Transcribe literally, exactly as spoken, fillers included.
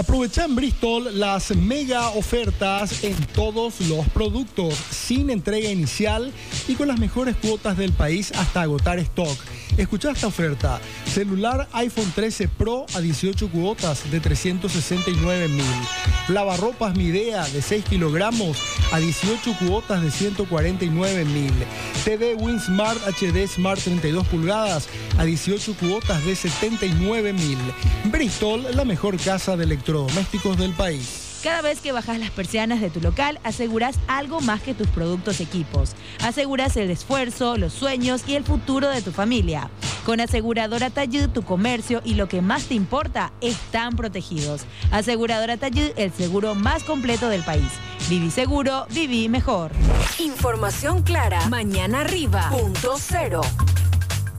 Aprovecha en Bristol las mega ofertas en todos los productos, sin entrega inicial y con las mejores cuotas del país hasta agotar stock. Escucha esta oferta: celular iPhone trece Pro a dieciocho cuotas de trescientos sesenta y nueve mil. Lavarropas Midea de seis kilogramos a dieciocho cuotas de ciento cuarenta y nueve mil. T V WinSmart H D Smart treinta y dos pulgadas a dieciocho cuotas de setenta y nueve mil. Bristol, la mejor casa de electrodomésticos del país. Cada vez que bajas las persianas de tu local, aseguras algo más que tus productos equipos. Aseguras el esfuerzo, los sueños y el futuro de tu familia. Con Aseguradora Tayud, tu comercio y lo que más te importa están protegidos. Aseguradora Tayud, el seguro más completo del país. Viví seguro, viví mejor. Información clara. Mañana arriba. Punto cero.